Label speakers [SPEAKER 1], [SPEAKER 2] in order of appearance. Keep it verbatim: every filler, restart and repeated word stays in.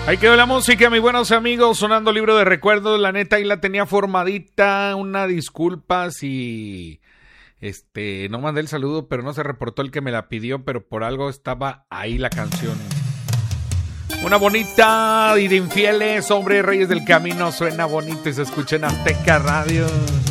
[SPEAKER 1] Ahí quedó la música, mis buenos amigos, sonando Libro de Recuerdos. La neta, ahí la tenía formadita. Una disculpa si este no mandé el saludo, pero no se reportó el que me la pidió, pero por algo estaba ahí la canción. Una bonita y de infieles, hombre, Reyes del Camino, suena bonito y se escucha en Azteca Radio.